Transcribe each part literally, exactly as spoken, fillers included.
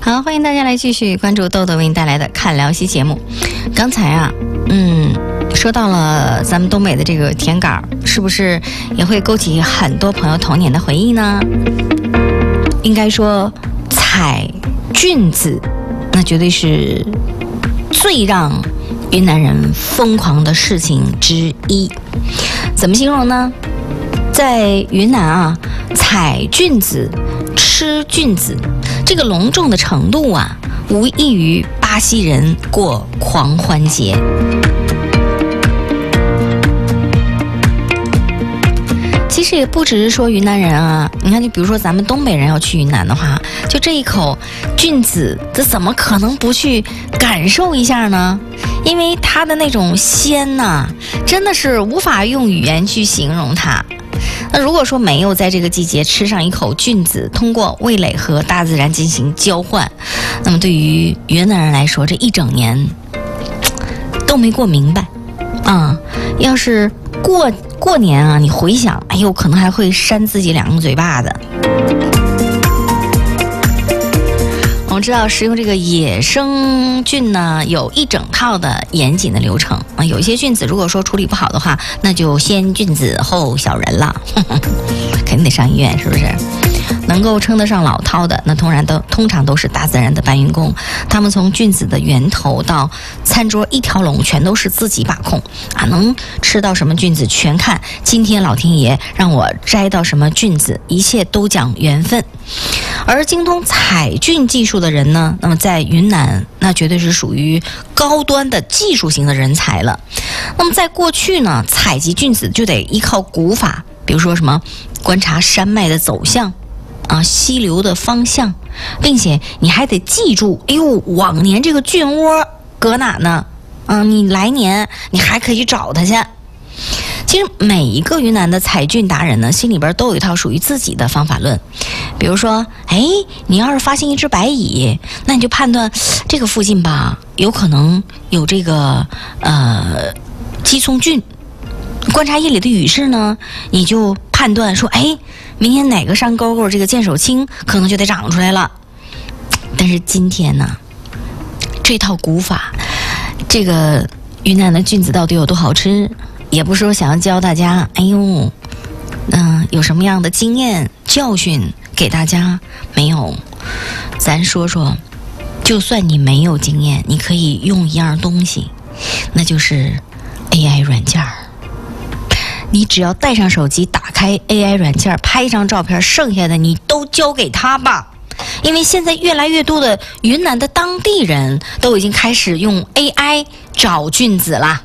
好，欢迎大家来继续关注豆豆为您带来的看辽西节目。刚才啊，嗯，说到了咱们东北的这个甜杆，是不是也会勾起很多朋友童年的回忆呢？应该说，采菌子，那绝对是最让云南人疯狂的事情之一。怎么形容呢？在云南啊，采菌子、吃菌子，这个隆重的程度啊，无异于巴西人过狂欢节。其实也不只是说云南人啊，你看，就比如说咱们东北人要去云南的话，就这一口菌子，这怎么可能不去感受一下呢？因为它的那种鲜呐、啊，真的是无法用语言去形容它。那如果说没有在这个季节吃上一口菌子，通过味蕾和大自然进行交换，那么对于云南人来说，这一整年都没过明白啊！要是过过年啊，你回想，哎呦，可能还会扇自己两个嘴巴子。我们知道食用这个野生菌呢，有一整套的严谨的流程啊。有一些菌子如果说处理不好的话，那就先菌子后小人了，呵呵，肯定得上医院，是不是？能够称得上老饕的，那通常都通常都是大自然的搬运工，他们从菌子的源头到餐桌一条龙，全都是自己把控啊，能吃到什么菌子全看今天老天爷让我摘到什么菌子，一切都讲缘分。而精通采菌技术的人呢，那么在云南那绝对是属于高端的技术型的人才了。那么在过去呢，采集菌子就得依靠古法，比如说什么观察山脉的走向啊，溪流的方向，并且你还得记住，哎呦，往年这个菌窝搁哪呢？嗯，你来年你还可以找它去。其实每一个云南的采菌达人呢，心里边都有一套属于自己的方法论。比如说，哎，你要是发现一只白蚁，那你就判断这个附近吧，有可能有这个呃鸡枞菌。观察夜里的雨势呢，你就判断说，哎，明天哪个山沟沟这个剑手青可能就得长出来了。但是今天呢，这套古法，这个云南的菌子到底有多好吃，也不是说想要教大家，哎呦，嗯、呃，有什么样的经验教训给大家，没有。咱说说，就算你没有经验，你可以用一样东西，那就是 A I 软件儿。你只要带上手机，打开 A I 软件，拍一张照片，剩下的你都交给他吧。因为现在越来越多的云南的当地人都已经开始用 A I 找菌子啦。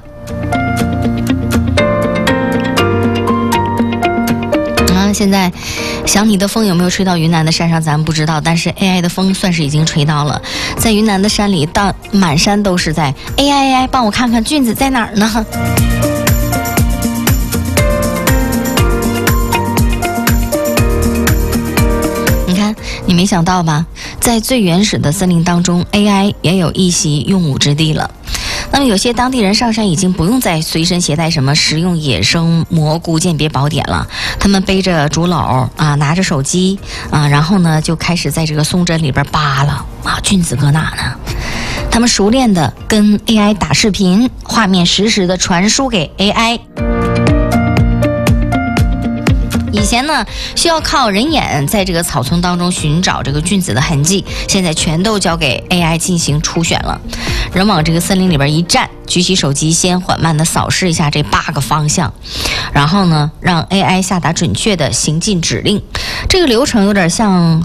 啊，现在想你的风有没有吹到云南的山上咱们不知道，但是 A I 的风算是已经吹到了。在云南的山里，到满山都是在 A I A I 帮我看看菌子在哪儿呢？你没想到吧，在最原始的森林当中 A I 也有一席用武之地了。那么有些当地人上山已经不用再随身携带什么食用野生蘑菇鉴别宝典了，他们背着竹篓啊，拿着手机啊，然后呢就开始在这个松针里边扒了啊，菌子搁哪呢？他们熟练的跟 A I 打视频，画面实时的传输给 A I。以前呢，需要靠人眼在这个草丛当中寻找这个菌子的痕迹，现在全都交给 A I 进行初选了。人往这个森林里边一站，举起手机，先缓慢的扫视一下这八个方向，然后呢，让 A I 下达准确的行进指令。这个流程有点像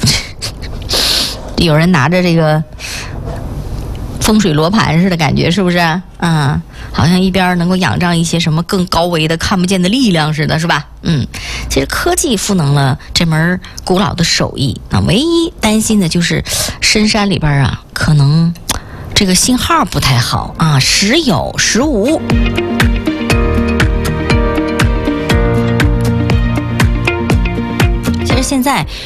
有人拿着这个风水罗盘似的感觉，是不是？嗯，好像一边能够仰仗一些什么更高维的看不见的力量似的，是吧？嗯，其实科技赋能了这门古老的手艺，那唯一担心的就是深山里边啊，可能这个信号不太好啊，时有时无。其实现在据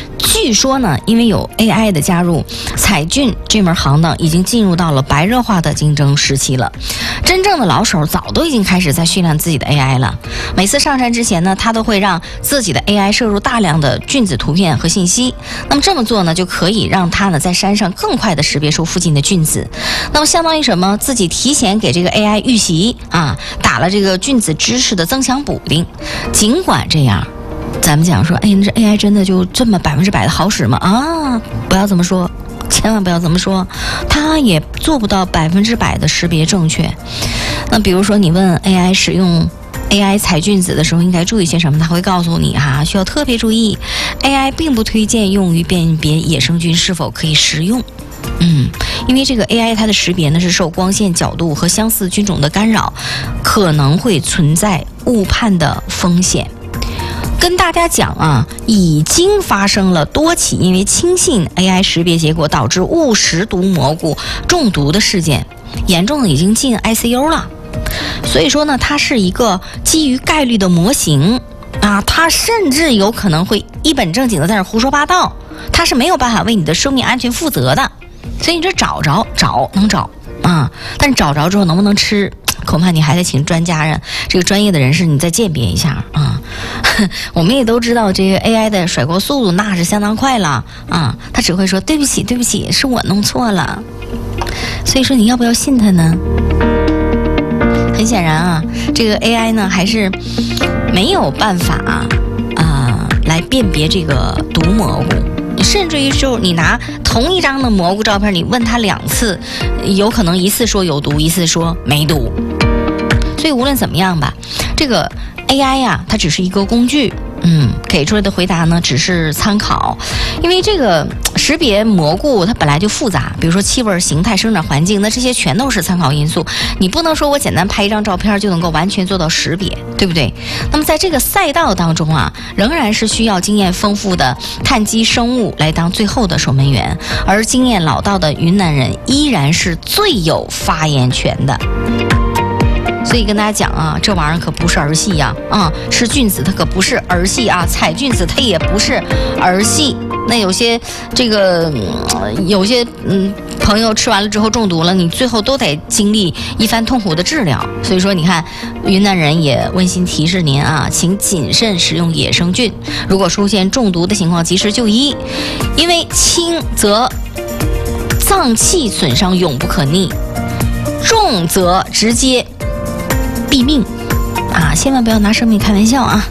据说呢，因为有 A I 的加入，采菌这门行当已经进入到了白热化的竞争时期了。真正的老手早都已经开始在训练自己的 A I 了。每次上山之前呢，他都会让自己的 A I 摄入大量的菌子图片和信息。那么这么做呢，就可以让他呢在山上更快的识别出附近的菌子。那么相当于什么？自己提前给这个 A I 预习啊，打了这个菌子知识的增强补丁。尽管这样，咱们讲说，哎，这 A I 真的就这么百分之百的好使吗？啊，不要这么说，千万不要这么说，它也做不到百分之百的识别正确。那比如说，你问 A I 使用 A I 采菌子的时候应该注意些什么，它会告诉你哈，需要特别注意 A I 并不推荐用于辨别野生菌是否可以食用。嗯，因为这个 A I 它的识别呢是受光线角度和相似菌种的干扰，可能会存在误判的风险。跟大家讲啊，已经发生了多起因为轻信 A I 识别结果导致误食毒蘑菇中毒的事件，严重的已经进 I C U 了。所以说呢，它是一个基于概率的模型啊，它甚至有可能会一本正经的在那胡说八道，它是没有办法为你的生命安全负责的。所以你这找着找能找啊，但是找着之后能不能吃，恐怕你还得请专家人，这个专业的人士你再鉴别一下啊。我们也都知道这个 A I 的甩锅速度那是相当快了啊，他只会说对不起对不起，是我弄错了。所以说你要不要信他呢？很显然啊，这个 A I 呢还是没有办法啊、呃、来辨别这个毒蘑菇，甚至于就你拿同一张的蘑菇照片，你问他两次，有可能一次说有毒，一次说没毒。所以无论怎么样吧，这个 A I 呀、啊，它只是一个工具，嗯，给出来的回答呢只是参考，因为这个识别蘑菇它本来就复杂，比如说气味、形态、生长环境，那这些全都是参考因素，你不能说我简单拍一张照片就能够完全做到识别，对不对？那么在这个赛道当中啊，仍然是需要经验丰富的碳基生物来当最后的守门员，而经验老道的云南人依然是最有发言权的。所以跟大家讲啊，这玩意儿可不是儿戏呀、啊！啊，吃菌子它可不是儿戏啊，采菌子它也不是儿戏。那有些这个、嗯、有些嗯朋友吃完了之后中毒了，你最后都得经历一番痛苦的治疗。所以说，你看云南人也温馨提示您啊，请谨慎食用野生菌，如果出现中毒的情况，及时就医，因为轻则脏器损伤永不可逆，重则直接毙命啊！千万不要拿生命开玩笑啊！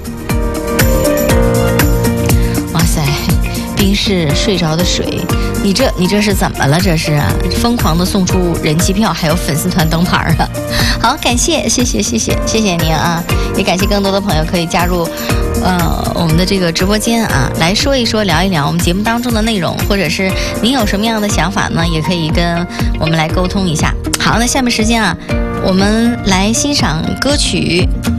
哇塞，冰室睡着的水，你这你这是怎么了？这是啊，疯狂的送出人气票，还有粉丝团灯牌了。好，感谢，谢谢，谢谢，谢谢您啊！也感谢更多的朋友可以加入呃我们的这个直播间啊，来说一说，聊一聊我们节目当中的内容，或者是您有什么样的想法呢？也可以跟我们来沟通一下。好，那下面时间啊，我们来欣赏歌曲。